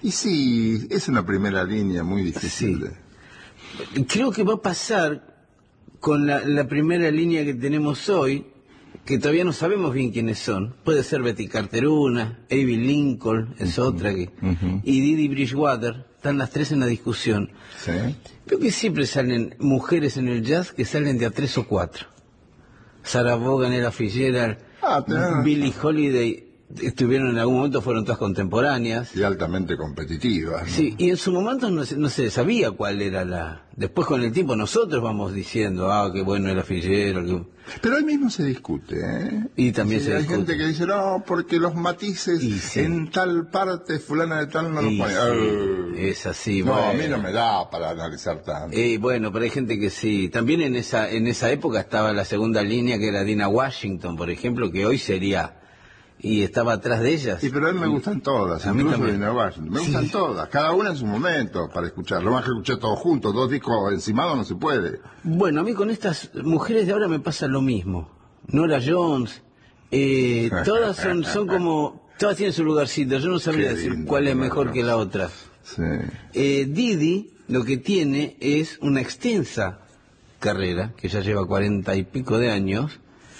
Y sí, es una primera línea muy difícil. Sí. Creo que va a pasar con la primera línea que tenemos hoy, que todavía no sabemos bien quiénes son. Puede ser Betty Carter una, Abbey Lincoln es otra, y Didi Bridgewater. Están las tres en la discusión. Sí. Creo que siempre salen mujeres en el jazz que salen de a 3 o 4. Sarah Vaughan, Ella Fitzgerald, Billie Holiday, estuvieron en algún momento, fueron todas contemporáneas. Y altamente competitivas, ¿no? Sí, y en su momento no se sabía cuál era la... Después con el tiempo nosotros vamos diciendo, qué bueno era Fitzgerald. Pero ahí mismo se discute, ¿eh? Y también sí, se hay discute. gente que dice, no, porque los matices en tal parte, fulana de tal no lo pone. Sí, es así. No, bueno. a mí no me da para analizar tanto. Bueno, pero hay gente que sí. También en esa época estaba la segunda línea, que era Dina Washington, por ejemplo, que hoy sería... Y estaba atrás de ellas. Sí, pero a mí me gustan todas, a mí también. Me gustan todas, cada una en su momento para escuchar. Lo más que escuché todos juntos, 2 discos encimados no se puede. Bueno, a mí con estas mujeres de ahora me pasa lo mismo. Nora Jones, todas son como... Todas tienen su lugarcito, yo no sabría decir cuál es mejor que la otra. Sí. Didi lo que tiene es una extensa carrera, que ya lleva 40 y pico de años.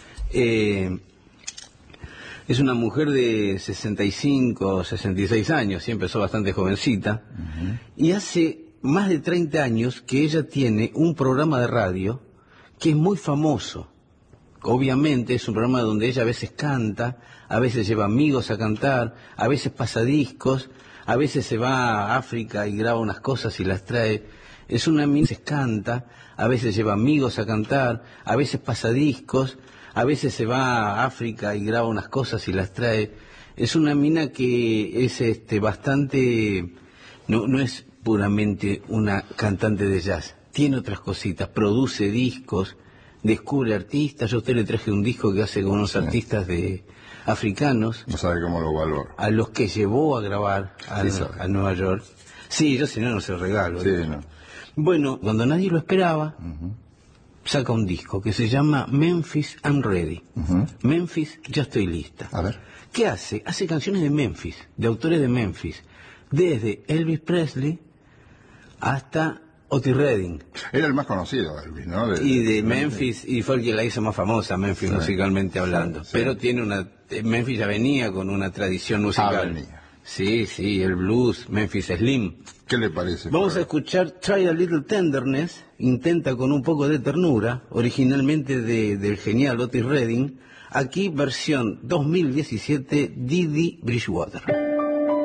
Es una mujer de 65, 66 años, sí, empezó bastante jovencita, y hace más de 30 años que ella tiene un programa de radio que es muy famoso. Obviamente es un programa donde ella a veces canta, a veces lleva amigos a cantar, a veces pasa discos, a veces se va a África y graba unas cosas y las trae. Es una mina que canta, a veces lleva amigos a cantar, a veces pasa discos, a veces se va a África y graba unas cosas y las trae. Es una mina que es bastante... No es puramente una cantante de jazz. Tiene otras cositas, produce discos, descubre artistas. Yo a usted le traje un disco que hace con unos artistas africanos. No sabe cómo lo valoro. A los que llevó a grabar a Nueva York. Sí, yo si no se lo regalo. Sí, no. Bueno, cuando nadie lo esperaba... saca un disco que se llama Memphis I'm Ready. Memphis, ya estoy lista. A ver. ¿Qué hace? Hace canciones de Memphis, de autores de Memphis, desde Elvis Presley hasta Otis Redding. Era el más conocido, Elvis, ¿no? Y de Memphis, y fue el que la hizo más famosa, Memphis, musicalmente hablando. Pero tiene Memphis ya venía con una tradición musical. Venía. Sí, el blues, Memphis Slim. ¿Qué le parece? Vamos a escuchar Try a Little Tenderness, intenta con un poco de ternura, originalmente del genial Otis Redding, aquí versión 2017 Didi Bridgewater.